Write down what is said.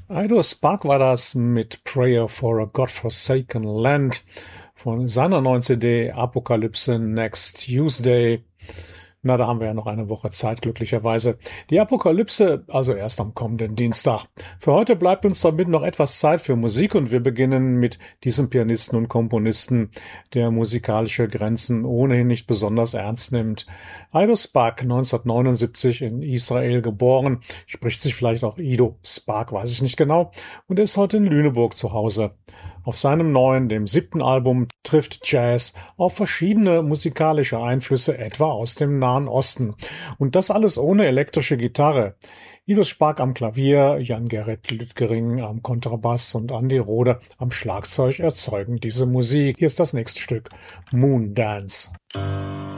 Ido Spark war das mit Prayer for a God-Forsaken Land von seiner neuen CD Apokalypse Next Tuesday. Na, da haben wir ja noch eine Woche Zeit, glücklicherweise. Die Apokalypse also erst am kommenden Dienstag. Für heute bleibt uns damit noch etwas Zeit für Musik und wir beginnen mit diesem Pianisten und Komponisten, der musikalische Grenzen ohnehin nicht besonders ernst nimmt. Ido Spark, 1979 in Israel geboren, spricht sich vielleicht auch Ido Spark, weiß ich nicht genau, und ist heute in Lüneburg zu Hause. Auf seinem neuen, dem 7. Album, trifft Jazz auf verschiedene musikalische Einflüsse, etwa aus dem Nahen Osten. Und das alles ohne elektrische Gitarre. Ido Spark am Klavier, Jan-Gerrit Lüttgering am Kontrabass und Andy Rohde am Schlagzeug erzeugen diese Musik. Hier ist das nächste Stück, Moon Dance.